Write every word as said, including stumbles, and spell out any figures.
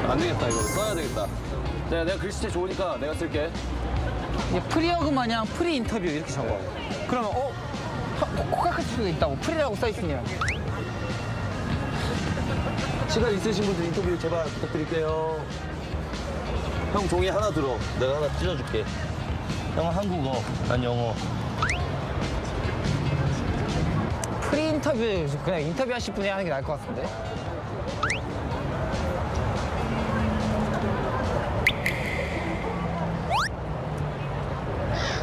안 되겠다, 이거. 써야 되겠다. 내가, 내가 글씨체 좋으니까 내가 쓸게. 이게 프리어그 마냥 프리 인터뷰 이렇게 적어. 그러면 어? 코카할 수도 있다고. 프리라고 써있으면. 시간 있으신 분들 인터뷰 제발 부탁드릴게요. 형 종이 하나 들어. 내가 하나 찢어줄게. 형은 한국어, 난 영어. 프리 인터뷰 그냥 인터뷰 하실 분이 하는 게 나을 것 같은데.